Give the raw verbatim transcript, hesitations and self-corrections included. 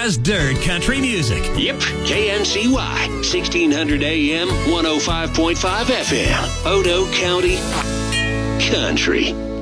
as dirt country music. Yep, K N C Y, sixteen hundred A M, one oh five point five F M, Odo County Country.